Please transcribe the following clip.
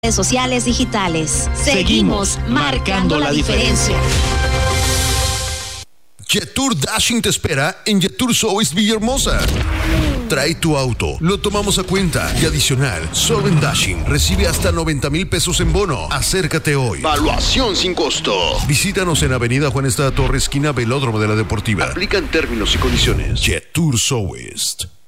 redes sociales digitales. Seguimos marcando la diferencia. Jetour Dashing te espera en Jetour Sois Villahermosa. Trae tu auto, lo tomamos a cuenta y adicional, solo en Dashing recibe hasta 90,000 pesos en bono. Acércate hoy. Evaluación sin costo. Visítanos en Avenida Juan Estrada Torres, esquina Velódromo de la Deportiva. Aplican términos y condiciones. Jetour Sois.